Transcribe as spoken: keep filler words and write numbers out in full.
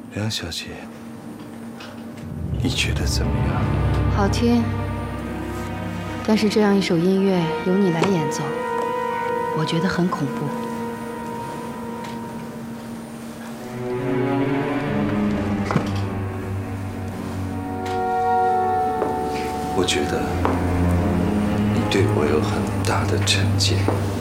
梁小姐，你觉得怎么样？ 好听，但是这样一首音乐由你来演奏，我觉得很恐怖。 我觉得你对我有很大的成见。